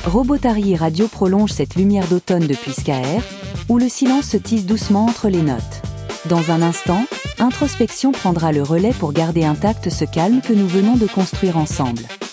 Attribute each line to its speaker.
Speaker 1: Robotari Radio prolonge cette lumière d'automne depuis Skaer, où le silence se tisse doucement entre les notes. Dans un instant, Introspection prendra le relais pour garder intact ce calme que nous venons de construire ensemble.